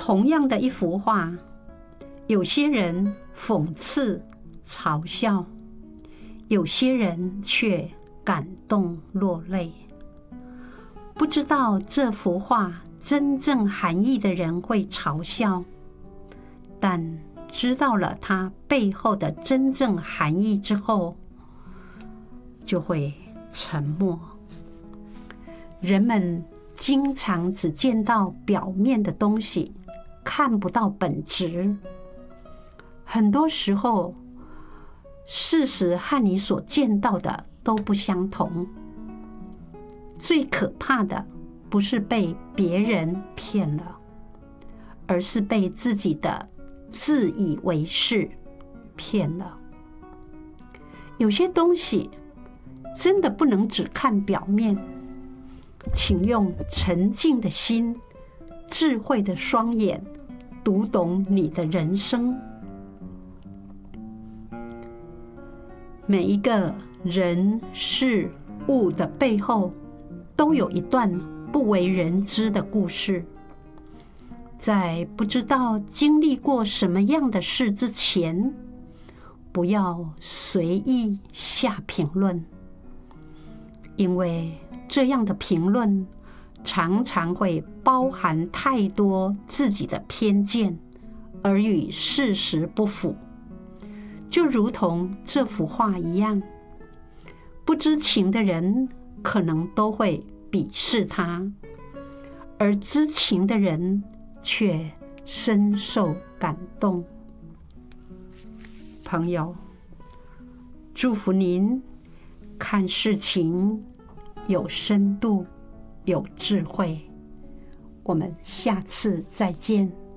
同样的一幅画，有些人讽刺嘲笑，有些人却感动落泪。不知道这幅画真正含义的人会嘲笑，但知道了它背后的真正含义之后，就会沉默。人们经常只见到表面的东西，看不到本质。很多时候，事实和你所见到的都不相同。最可怕的不是被别人骗了，而是被自己的自以为是骗了。有些东西真的不能只看表面，请用沉静的心、智慧的双眼读懂你的人生。每一个人事物的背后都有一段不为人知的故事。在不知道经历过什么样的事之前，不要随意下评论，因为这样的评论常常会包含太多自己的偏见，而与事实不符。就如同这幅画一样，不知情的人可能都会鄙视他，而知情的人却深受感动。朋友，祝福您看事情有深度、有智慧。我们下次再见。